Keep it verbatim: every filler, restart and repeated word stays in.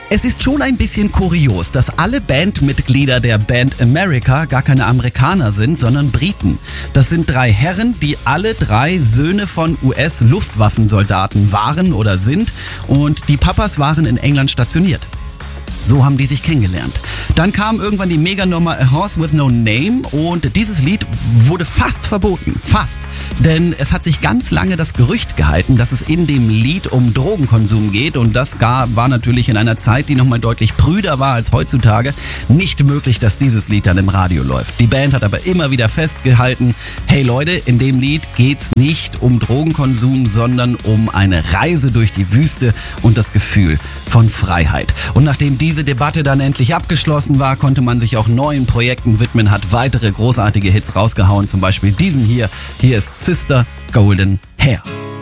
Es ist schon ein bisschen kurios, dass alle Bandmitglieder der Band America gar keine Amerikaner sind, sondern Briten. Das sind drei Herren, die alle drei Söhne von U S-Luftwaffensoldaten waren oder sind, und die Papas waren in England stationiert. So haben die sich kennengelernt. Dann kam irgendwann die Meganummer A Horse with No Name und dieses Lied wurde fast verboten. Fast. Denn es hat sich ganz lange das Gerücht gehalten, dass es in dem Lied um Drogenkonsum geht, und das gar, war natürlich in einer Zeit, die nochmal deutlich prüder war als heutzutage, nicht möglich, dass dieses Lied dann im Radio läuft. Die Band hat aber immer wieder festgehalten, hey Leute, in dem Lied geht's nicht um Drogenkonsum, sondern um eine Reise durch die Wüste und das Gefühl von Freiheit. Und nachdem die diese Debatte dann endlich abgeschlossen war, konnte man sich auch neuen Projekten widmen, hat weitere großartige Hits rausgehauen, zum Beispiel diesen hier. Hier ist Sister Golden Hair.